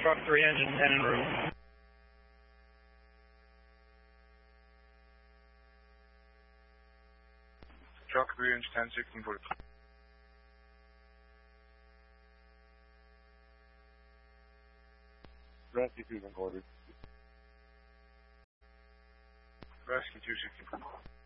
Truck 3 engine en route. Truck 3 engine 1016 Rescue 2 been ordered. Rescue 264.